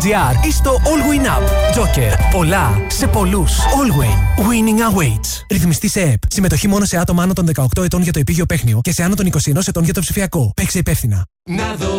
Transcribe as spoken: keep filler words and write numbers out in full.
Joker ή στο All Win App. Joker. Πολλά σε πολλούς. All Win. Winning awaits. Ρυθμιστή σε ΕΠ. Συμμετοχή μόνο σε άτομα άνω των δεκαοκτώ ετών για το επίγειο παίχνιο και σε άνω των είκοσι ενός ετών για το ψηφιακό. Παίξε υπεύθυνα. Να δω